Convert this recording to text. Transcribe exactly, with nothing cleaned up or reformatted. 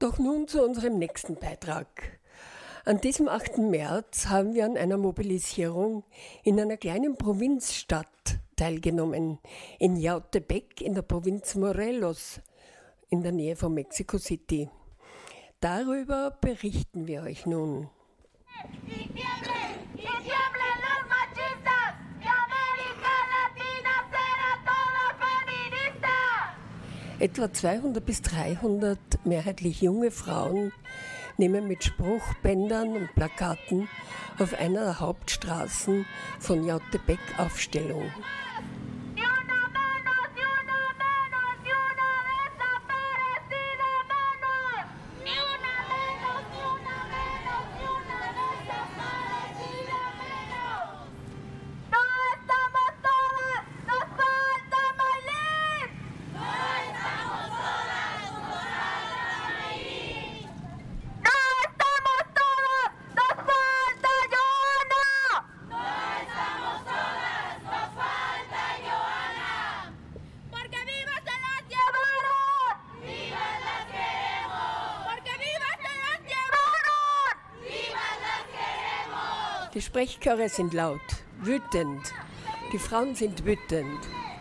Doch nun zu unserem nächsten Beitrag. An diesem achten März haben wir an einer Mobilisierung in einer kleinen Provinzstadt teilgenommen, in Yautepec in der Provinz Morelos, in der Nähe von Mexico City. Darüber berichten wir euch nun. Etwa zweihundert bis dreihundert mehrheitlich junge Frauen nehmen mit Spruchbändern und Plakaten auf einer der Hauptstraßen von Yautepec Aufstellung. Die Sprechchöre sind laut, wütend. Die Frauen sind wütend.